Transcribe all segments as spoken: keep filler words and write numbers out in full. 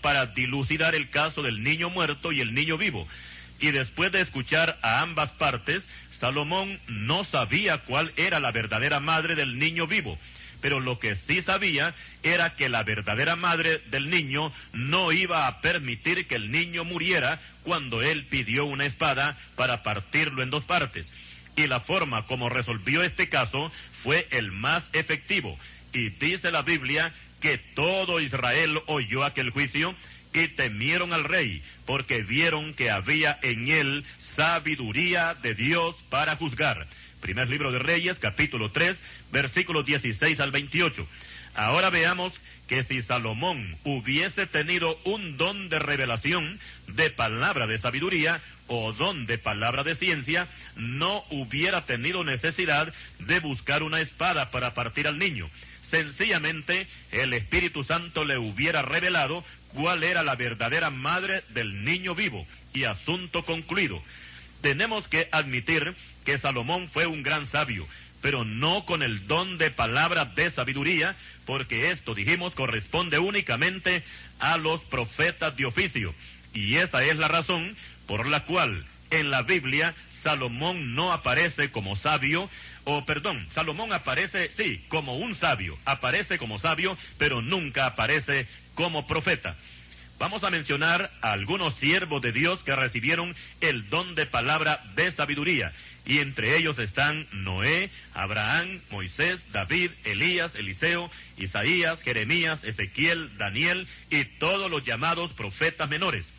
para dilucidar el caso del niño muerto y el niño vivo. Y después de escuchar a ambas partes, Salomón no sabía cuál era la verdadera madre del niño vivo, pero lo que sí sabía era que la verdadera madre del niño no iba a permitir que el niño muriera cuando él pidió una espada para partirlo en dos partes. Y la forma como resolvió este caso fue el más efectivo. Y dice la Biblia que todo Israel oyó aquel juicio y temieron al rey, porque vieron que había en él sabiduría de Dios para juzgar. Primer libro de Reyes, capítulo tres, versículos dieciséis al veintiocho. Ahora veamos que si Salomón hubiese tenido un don de revelación, de palabra de sabiduría o don de palabra de ciencia, no hubiera tenido necesidad de buscar una espada para partir al niño. Sencillamente, el Espíritu Santo le hubiera revelado cuál era la verdadera madre del niño vivo, y asunto concluido. Tenemos que admitir que Salomón fue un gran sabio, pero no con el don de palabra de sabiduría, porque esto, dijimos, corresponde únicamente a los profetas de oficio. Y esa es la razón por la cual en la Biblia Salomón no aparece como sabio, o perdón, Salomón aparece, sí, como un sabio, aparece como sabio, pero nunca aparece como profeta. Vamos a mencionar a algunos siervos de Dios que recibieron el don de palabra de sabiduría, y entre ellos están Noé, Abraham, Moisés, David, Elías, Eliseo, Isaías, Jeremías, Ezequiel, Daniel y todos los llamados profetas menores.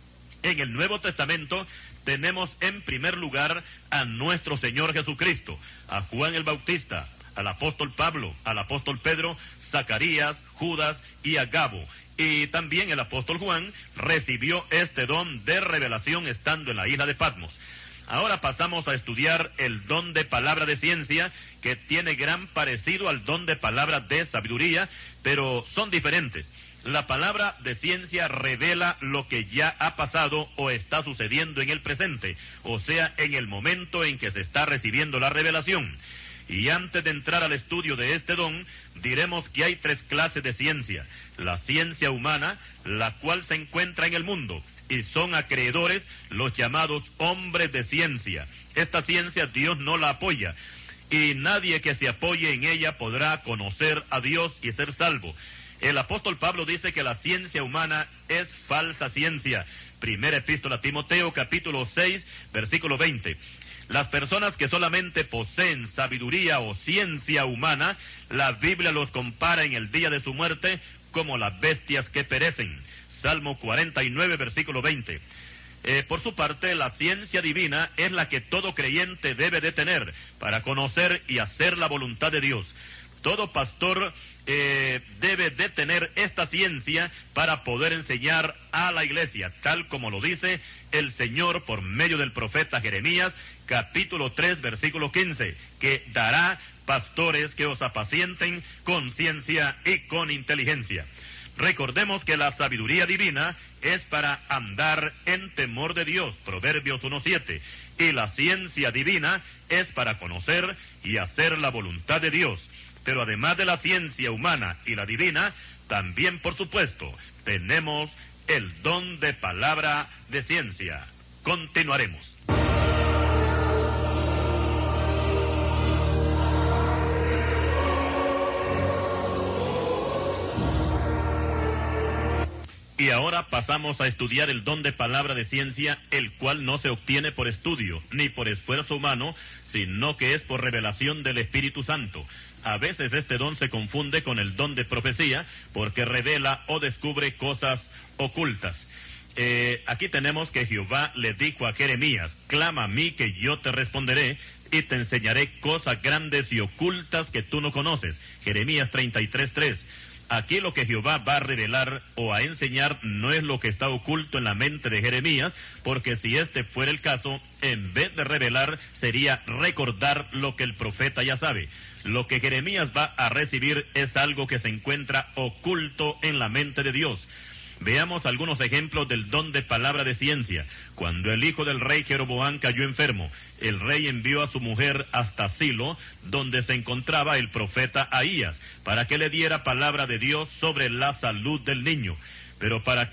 En el Nuevo Testamento tenemos en primer lugar a nuestro Señor Jesucristo, a Juan el Bautista, al apóstol Pablo, al apóstol Pedro, Zacarías, Judas y Agabo. Y también el apóstol Juan recibió este don de revelación estando en la isla de Patmos. Ahora pasamos a estudiar el don de palabra de ciencia, que tiene gran parecido al don de palabra de sabiduría, pero son diferentes. La palabra de ciencia revela lo que ya ha pasado o está sucediendo en el presente, o sea, en el momento en que se está recibiendo la revelación. Y antes de entrar al estudio de este don, diremos que hay tres clases de ciencia. La ciencia humana, la cual se encuentra en el mundo, y son acreedores los llamados hombres de ciencia. Esta ciencia Dios no la apoya, y nadie que se apoye en ella podrá conocer a Dios y ser salvo. El apóstol Pablo dice que la ciencia humana es falsa ciencia. Primera epístola a Timoteo, capítulo seis, versículo veinte. Las personas que solamente poseen sabiduría o ciencia humana, la Biblia los compara en el día de su muerte como las bestias que perecen. Salmo cuarenta y nueve, versículo veinte. Eh, por su parte, la ciencia divina es la que todo creyente debe de tener para conocer y hacer la voluntad de Dios. Todo pastor eh, debe de tener esta ciencia para poder enseñar a la iglesia, tal como lo dice el Señor por medio del profeta Jeremías, capítulo tres, versículo quince, que dará pastores que os apacienten con ciencia y con inteligencia. Recordemos que la sabiduría divina es para andar en temor de Dios, Proverbios uno siete, y la ciencia divina es para conocer y hacer la voluntad de Dios. Pero además de la ciencia humana y la divina, también, por supuesto, tenemos el don de palabra de ciencia. Continuaremos. Y ahora pasamos a estudiar el don de palabra de ciencia, el cual no se obtiene por estudio, ni por esfuerzo humano, sino que es por revelación del Espíritu Santo. A veces este don se confunde con el don de profecía, porque revela o descubre cosas ocultas. Eh, aquí tenemos que Jehová le dijo a Jeremías: clama a mí que yo te responderé, y te enseñaré cosas grandes y ocultas que tú no conoces. Jeremías treinta y tres, tres. Aquí lo que Jehová va a revelar o a enseñar no es lo que está oculto en la mente de Jeremías, porque si este fuera el caso, en vez de revelar, sería recordar lo que el profeta ya sabe. Lo que Jeremías va a recibir es algo que se encuentra oculto en la mente de Dios. Veamos algunos ejemplos del don de palabra de ciencia. Cuando el hijo del rey Jeroboam cayó enfermo, el rey envió a su mujer hasta Silo, donde se encontraba el profeta Ahías, para que le diera palabra de Dios sobre la salud del niño. Pero para que